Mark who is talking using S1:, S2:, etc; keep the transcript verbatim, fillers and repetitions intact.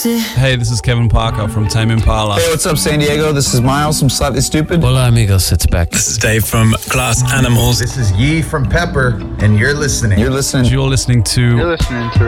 S1: sexy.
S2: Hey, this is Kevin Parker from Tame Impala.
S3: Hey, what's up, San Diego? This is Miles from Slightly Stupid.
S4: Hola, amigos. It's Beck.
S5: This is Dave from Glass Animals.
S6: This is Yee from Pepper, and you're listening.
S3: You're listening.
S2: You're listening to...
S7: You're listening to